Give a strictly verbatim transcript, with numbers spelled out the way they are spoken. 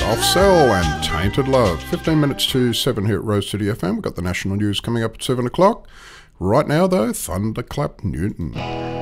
Soft Cell and Tainted Love. fifteen minutes to seven here at Rose City F M. We've got the national news coming up at seven o'clock. Right now, though, Thunderclap Newton.